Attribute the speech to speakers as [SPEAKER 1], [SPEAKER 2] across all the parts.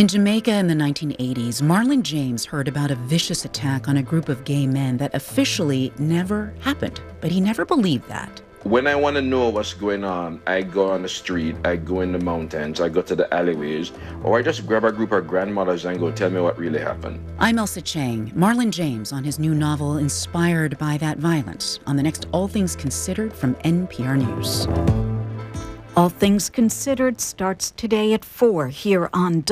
[SPEAKER 1] In Jamaica in the 1980s, Marlon James heard about a vicious attack on a group of gay men that officially never happened, but he never believed that.
[SPEAKER 2] When I want to know what's going on, I go on the street, I go in the mountains, I go to the alleyways, or I just grab a group of grandmothers and go tell me what really happened.
[SPEAKER 1] I'm Elsa Chang, Marlon James on his new novel inspired by that violence on the next All Things Considered from NPR News.
[SPEAKER 3] All Things Considered starts today at 4 here on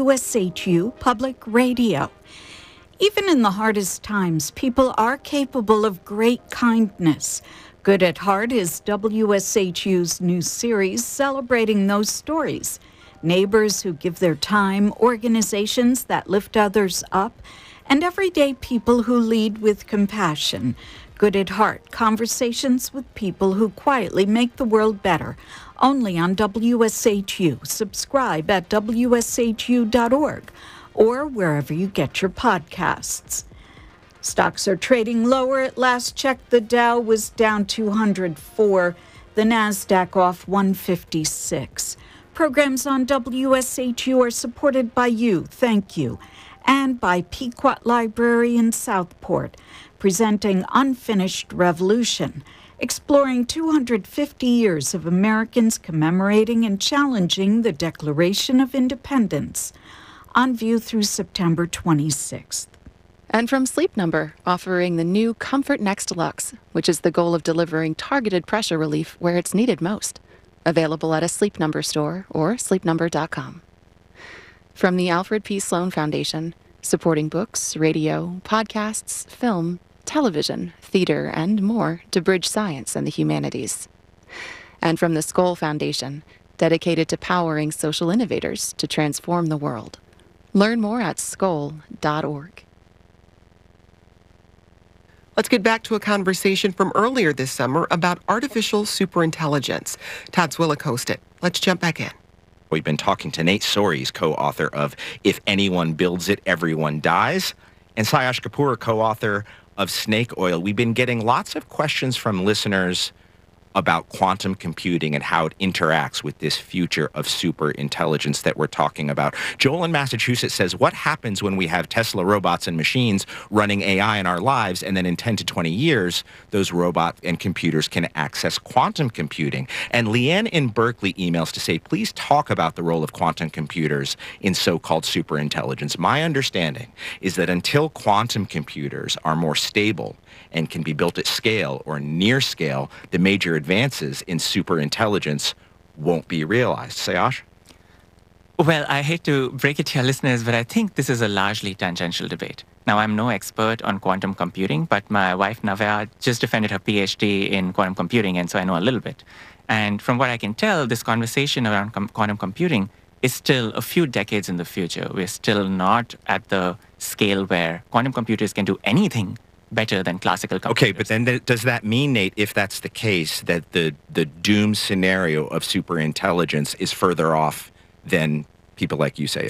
[SPEAKER 3] WSHU Public Radio. Even in the hardest times, people are capable of great kindness. Good at Heart is WSHU's new series celebrating those stories. Neighbors who give their time, organizations that lift others up, and everyday people who lead with compassion. Good at Heart, conversations with people who quietly make the world better. Only on WSHU. Subscribe at WSHU.org or wherever you get your podcasts. Stocks are trading lower. At last check, the Dow was down 204, the NASDAQ off 156. Programs on WSHU are supported by you, thank you, and by Pequot Library in Southport, presenting Unfinished Revolution, exploring 250 years of Americans commemorating and challenging the Declaration of Independence, on view through September 26th.
[SPEAKER 4] And from Sleep Number, offering the new Comfort Next Deluxe, which is the goal of delivering targeted pressure relief where it's needed most. Available at a Sleep Number store or sleepnumber.com. From the Alfred P. Sloan Foundation, supporting books, radio, podcasts, film, television, theater, and more to bridge science and the humanities. And from the Skoll Foundation, dedicated to powering social innovators to transform the world. Learn more at skoll.org.
[SPEAKER 5] Let's get back to a conversation from earlier this summer about artificial superintelligence. Todd Zwillich hosted. Let's jump back in.
[SPEAKER 6] We've been talking to Nate Soares, co-author of If Anyone Builds It, Everyone Dies, and Sayash Kapoor, co-author of Snake Oil. We've been getting lots of questions from listeners about quantum computing and how it interacts with this future of superintelligence that we're talking about. Joel in Massachusetts says, what happens when we have Tesla robots and machines running AI in our lives, and then in 10 to 20 years, those robots and computers can access quantum computing? And Leanne in Berkeley emails to say, please talk about the role of quantum computers in so-called superintelligence. My understanding is that until quantum computers are more stable and can be built at scale or near scale, the major advances in superintelligence won't be realized. Sayash?
[SPEAKER 7] Well, I hate to break it to your listeners, but I think this is a largely tangential debate. Now, I'm no expert on quantum computing, but my wife, Navya, just defended her PhD in quantum computing, and so I know a little bit. And from what I can tell, this conversation around quantum computing is still a few decades in the future. We're still not at the scale where quantum computers can do anything better than classical computers.
[SPEAKER 6] Okay, but then does that mean, Nate, if that's the case, that the doom scenario of superintelligence is further off than people like you say it